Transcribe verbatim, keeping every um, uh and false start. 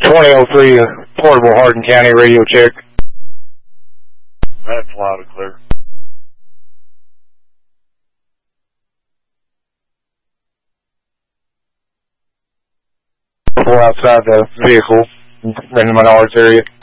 twenty oh three, Portable, Hardin County, radio check. That's loud and clear. We're outside the vehicle in the Menards area.